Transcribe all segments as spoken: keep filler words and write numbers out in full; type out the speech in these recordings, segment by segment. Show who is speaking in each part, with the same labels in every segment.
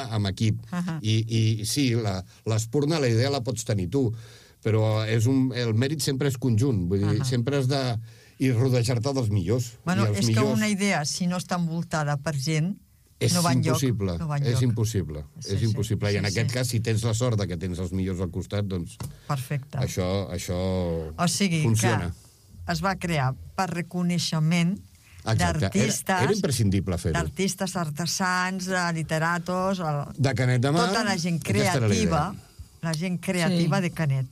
Speaker 1: treballar amb equip.
Speaker 2: Uh -huh.
Speaker 1: I, i sí, l'espurna, la idea la pots tenir tu, però és un, el mèrit sempre és conjunt, vull dir, uh -huh. sempre has de... i rodejar-te dels millors.
Speaker 2: Bueno,
Speaker 1: I els
Speaker 2: és
Speaker 1: millors...
Speaker 2: que una idea, si no està envoltada per gent,
Speaker 1: és
Speaker 2: no va enlloc.
Speaker 1: Impossible,
Speaker 2: no va
Speaker 1: és
Speaker 2: enlloc.
Speaker 1: impossible,
Speaker 2: Sí,
Speaker 1: és
Speaker 2: sí,
Speaker 1: impossible.
Speaker 2: sí,
Speaker 1: I en
Speaker 2: sí.
Speaker 1: aquest cas, si tens la sort de que tens els millors al costat, doncs
Speaker 2: Perfecte.
Speaker 1: això, això
Speaker 2: o sigui,
Speaker 1: funciona.
Speaker 2: Que es va crear per reconeixement d'artistes...
Speaker 1: Era, era imprescindible fer-ho.
Speaker 2: D'artistes artesans, de literatos... El,
Speaker 1: de Canet de Mar...
Speaker 2: Tota la gent creativa, la gent creativa sí. de Canet.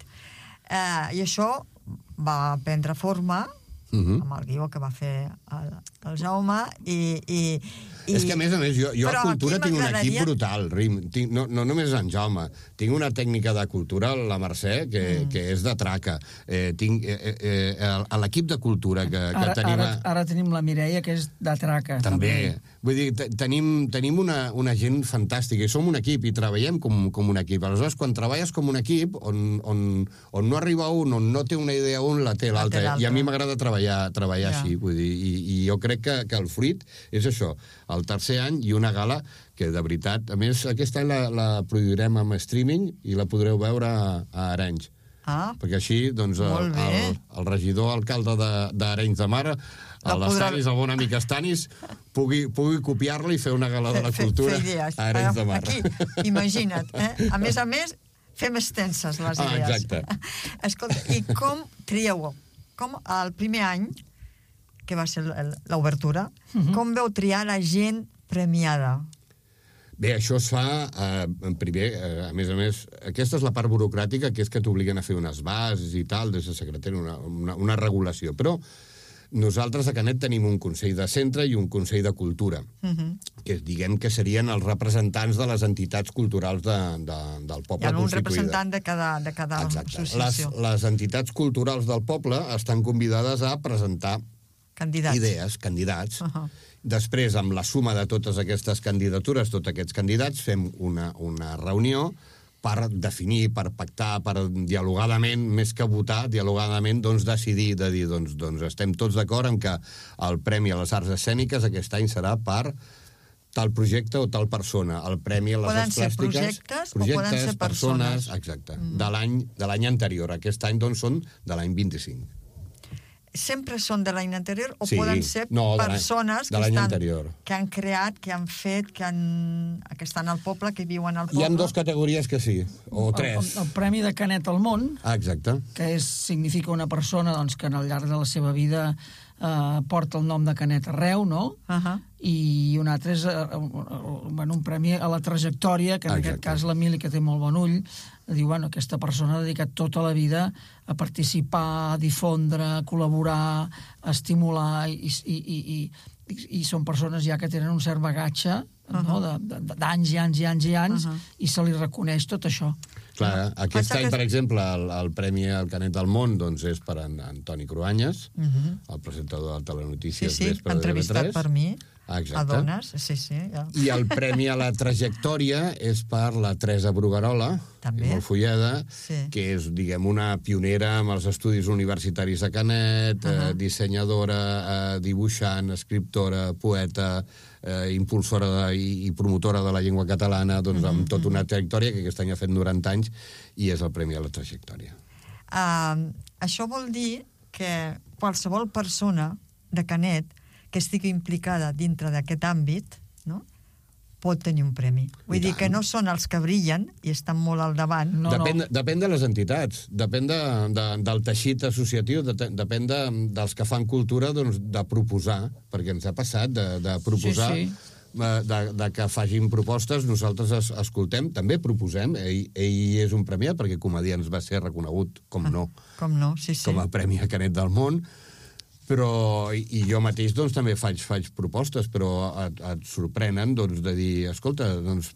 Speaker 2: Eh, I això va prendre forma uh -huh. amb el guió que va fer el, el Jaume i, i, i...
Speaker 1: És que, a més a més, jo, jo a Cultura tinc un equip brutal, Rim. Tinc, no, no només en Jaume. Tinc una tècnica de Cultura, la Mercè, que, mm. que és de traca. Eh, tinc eh, eh, l'equip de Cultura que, que
Speaker 3: ara,
Speaker 1: tenim...
Speaker 3: Ara, ara tenim la Mireia, que és de traca.
Speaker 1: També.
Speaker 3: també.
Speaker 1: Vull dir, tenim, tenim una, una gent fantàstica i som un equip i treballem com, com un equip. Aleshores, quan treballes com un equip, on, on, on no arriba un, on no té una idea un, la té l'altre. I a mi m'agrada treballar, treballar ja. així. Vull dir, i, i jo crec que, que el fruit és això, el tercer any i una gala que, de veritat, a més, aquest any la, la produirem amb streaming i la podreu veure a, a Arenys.
Speaker 2: Ah,
Speaker 1: perquè així, doncs, el, el, el regidor alcalde d'Arenys de, de Mar, l'Estanis, el bon amic Estanis, pugui, pugui copiar-la i fer una gala de la cultura a Arenys de Mar.
Speaker 2: Aquí, imagina't. Eh? A més a més, fem extenses les idees.
Speaker 1: Ah, exacte.
Speaker 2: Escolta, i com trieu? Com el primer any, que va ser l'obertura, uh -huh. com veu triar la gent premiada?
Speaker 1: Bé, això es fa, eh, en primer, eh, a més a més, aquesta és la part burocràtica, que és que t'obliguen a fer unes bases i tal, des de secretari, una, una, una regulació. Però nosaltres a Canet tenim un Consell de Centre i un Consell de Cultura, uh -huh. que diguem que serien els representants de les entitats culturals de, de, del poble constituïda. Hi ha
Speaker 2: un representant de cada, de cada associació.
Speaker 1: Les, les entitats culturals del poble estan convidades a presentar
Speaker 2: candidats.
Speaker 1: idees, candidats. Uh -huh. Després, amb la suma de totes aquestes candidatures, tots aquests candidats, fem una, una reunió per definir, per pactar, per dialogadament, més que votar, dialogadament, doncs, decidir, de dir, doncs, doncs estem tots d'acord en que el Premi a les Arts Escèniques aquest any serà per tal projecte o tal persona. El Premi a les
Speaker 2: poden
Speaker 1: Arts
Speaker 2: ser
Speaker 1: Plàstiques...
Speaker 2: projectes, projectes o poden ser persones.
Speaker 1: persones exacte, mm. de l'any anterior. Aquest any, doncs, són de l'any vint-i-cinc.
Speaker 2: Sempre són de l'any anterior o
Speaker 1: sí,
Speaker 2: poden ser
Speaker 1: no,
Speaker 2: persones
Speaker 1: que,
Speaker 2: estan,
Speaker 1: anterior.
Speaker 2: que han creat, que han fet, que, han, que estan al poble, que viuen al poble?
Speaker 1: Hi ha dues categories que sí, o tres.
Speaker 3: El, el, el Premi de Canet al Món,
Speaker 1: ah, exacte.
Speaker 3: que és, significa una persona doncs, que al llarg de la seva vida eh, porta el nom de Canet arreu, no?
Speaker 2: Uh -huh.
Speaker 3: I un altre és eh, bueno, un premi a la trajectòria, que en exacte. Aquest cas l'Emili, que té molt bon ull, diu, bueno, aquesta persona ha dedicat tota la vida a participar, a difondre, a col·laborar, a estimular, i, i, i, i, i són persones ja que tenen un cert bagatge, uh -huh. no? d'anys i anys i anys i anys, uh -huh. i se li reconeix tot això.
Speaker 1: Clar, aquest any, per exemple, el, el Premi al Canet del Món doncs, és per en Antoni Cruanyes, uh -huh. el presentador de Telenotícies.
Speaker 2: Sí, sí, entrevistat per mi.
Speaker 1: Exacte.
Speaker 2: A dones, sí, sí. Ja.
Speaker 1: I el Premi a la Trajectòria és per la Teresa Brugarola,
Speaker 2: també,
Speaker 1: molt follada,
Speaker 2: sí.
Speaker 1: que és, diguem, una pionera amb els estudis universitaris de Canet, uh -huh. eh, dissenyadora, eh, dibuixant, escriptora, poeta, eh, impulsora de, i, i promotora de la llengua catalana, doncs, uh -huh. amb tota una trajectòria que aquest any ha fet noranta anys, i és el Premi a la Trajectòria.
Speaker 2: Uh, això vol dir que qualsevol persona de Canet que estigui implicada dintre d'aquest àmbit, no?, pot tenir un premi. Vull I dir tant. Que no són els que brillen i estan molt al davant.
Speaker 1: No, depèn, no. depèn de les entitats, depèn de, de, del teixit associatiu, de, depèn de, dels que fan cultura, doncs, de proposar, perquè ens ha passat de, de proposar... Sí, sí. De, de que facin propostes, nosaltres es, escoltem, també proposem, ell, ell és un premiat perquè Comedians va ser reconegut, com
Speaker 2: ah,
Speaker 1: no,
Speaker 2: com no, sí, sí.
Speaker 1: com a Premi a Canet del Món, però, i, i jo mateix doncs també faig, faig propostes, però et, et sorprenen doncs de dir, escolta, doncs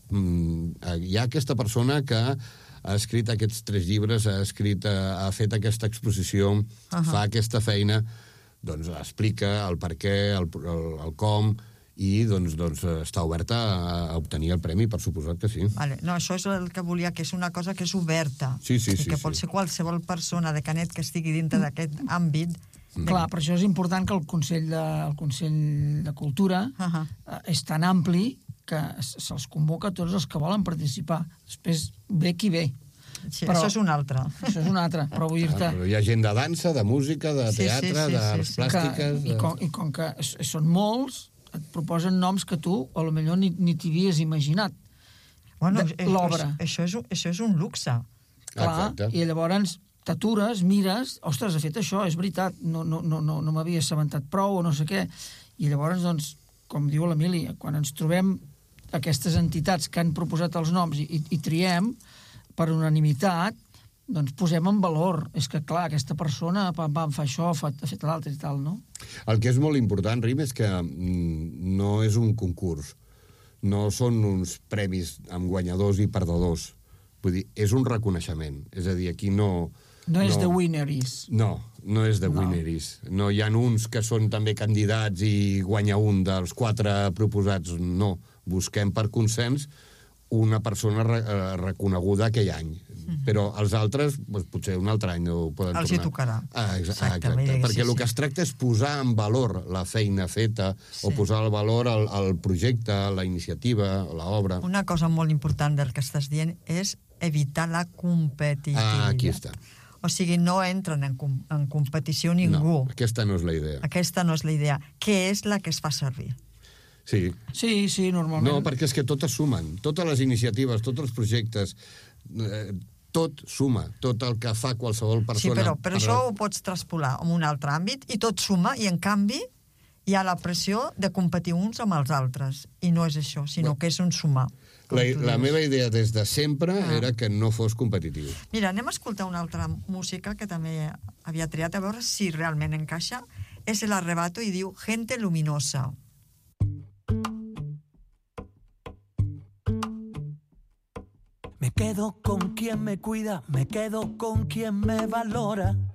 Speaker 1: hi ha aquesta persona que ha escrit aquests tres llibres, ha escrit, ha fet aquesta exposició, uh -huh. fa aquesta feina, doncs explica el per què, el, el, el com, i doncs, doncs està oberta a obtenir el premi, per suposat que sí.
Speaker 2: Vale. No, això és el que volia, que és una cosa que és oberta.
Speaker 1: Sí, sí, sí.
Speaker 2: Que pot
Speaker 1: sí.
Speaker 2: ser qualsevol persona de Canet que estigui dintre d'aquest àmbit.
Speaker 3: Mm. Clar, per això és important que el Consell de, el Consell de Cultura uh -huh. és tan ampli que se'ls convoca a tots els que volen participar. Després ve qui ve.
Speaker 2: Sí, però, això és un altre.
Speaker 3: Això és un altre, però vull dir-te...
Speaker 1: Ah, però hi ha gent de dansa, de música, de teatre,
Speaker 2: sí, sí, sí,
Speaker 1: d'arts
Speaker 2: sí, sí.
Speaker 1: plàstiques...
Speaker 3: Que, i, com, I com que són molts, et proposen noms que tu, a lo millor, ni, ni t'havies imaginat.
Speaker 2: Bueno,
Speaker 3: l'obra.
Speaker 2: Això, és, això és un luxe.
Speaker 3: Clar,
Speaker 1: exacte.
Speaker 3: I llavors t'atures, mires, ostres, ha fet això, és veritat, no, no, no, no, no m'havia assabentat prou o no sé què. I llavors, doncs, com diu l'Emili, quan ens trobem aquestes entitats que han proposat els noms i, i, i triem per unanimitat, doncs posem en valor. És que, clar, aquesta persona pam, pam, fa això, fa, ha fet l'altre i tal, no?
Speaker 1: El que és molt important, Rim, és que mm, no és un concurs. No són uns premis amb guanyadors i perdedors. Vull dir, és un reconeixement. És a dir, aquí no...
Speaker 3: No és
Speaker 1: no,
Speaker 3: de winneris.
Speaker 1: No, no és de
Speaker 3: No.
Speaker 1: winneris. No hi ha uns que són també candidats i guanya un dels quatre proposats. No, busquem per consens una persona re, eh, reconeguda aquell any. Mm-hmm. Però els altres, doncs, potser un altre any no ho poden
Speaker 2: Els
Speaker 1: tornar.
Speaker 2: hi tocarà.
Speaker 1: Ah, exa
Speaker 2: Exacte,
Speaker 1: exacte. Perquè
Speaker 2: sí,
Speaker 1: el
Speaker 2: sí.
Speaker 1: que es tracta és posar en valor la feina feta
Speaker 2: Sí.
Speaker 1: o posar en valor el, el projecte, la iniciativa, l'obra.
Speaker 2: Una cosa molt important del que estàs dient és evitar la competitivitat.
Speaker 1: Ah, aquí està.
Speaker 2: O sigui, no entren en, com en competició ningú.
Speaker 1: No, aquesta no és la idea.
Speaker 2: Aquesta no és la idea, que és la que es fa servir.
Speaker 1: Sí.
Speaker 3: Sí, sí, normalment.
Speaker 1: No, perquè és que totes sumen. Totes les iniciatives, tots els projectes, eh, tot suma. Tot el que fa qualsevol persona...
Speaker 2: Sí, però, però això ho pots traspolar en un altre àmbit i tot suma, i en canvi hi ha la pressió de competir uns amb els altres. I no és això, sinó que és un sumar.
Speaker 1: La, la meva idea des de sempre
Speaker 2: Ah.
Speaker 1: era que no fos competitiu.
Speaker 2: Mira, anem a escoltar una altra música que també havia triat, a veure si realment encaixa. És el Arrebato i diu Gente Luminosa.
Speaker 4: Me quedo con quien me cuida, me quedo con quien me valora.